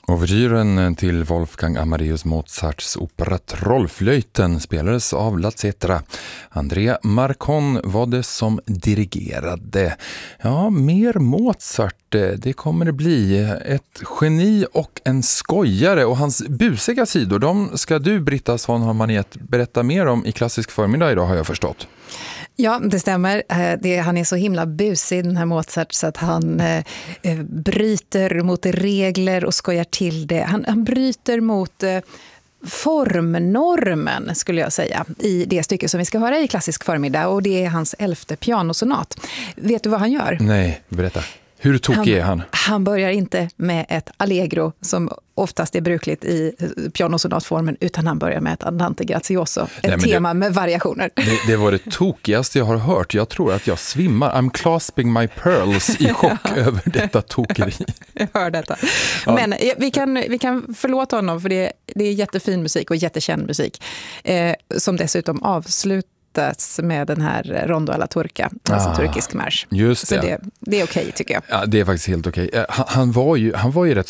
Overtyren till Wolfgang Amadeus Mozarts opera Trollflöjten spelades av La Cetra. Andrea Marcon var det som dirigerade. Ja, mer Mozart, det kommer det bli. Ett geni och en skojare, och hans busiga sidor, de ska du, Britta Svanholm-Manet, berätta mer om i Klassisk förmiddag idag, har jag förstått. Ja, det stämmer. Han är så himla busig, den här Mozart, så att han bryter mot regler och skojar till det. Han bryter mot formnormen, skulle jag säga, i det stycke som vi ska höra i Klassisk förmiddag, och det är hans 11:e pianosonat. Vet du vad han gör? Nej, berätta. Hur tokig är han? Han börjar inte med ett allegro som oftast är brukligt i pianosonatformen, utan han börjar med ett andante grazioso, ett tema med variationer. Det var det tokigaste jag har hört. Jag tror att jag svimmar. I'm clasping my pearls i chock över detta tokeri. Jag hör detta. Ja. Men vi kan förlåta honom, för det är jättefin musik och jättekänd musik, som dessutom avslutas med den här Rondo alla Turca, alltså turkisk marsch. Just det. Så det är okej, tycker jag. Ja, det är faktiskt helt okej. Han var ju rätt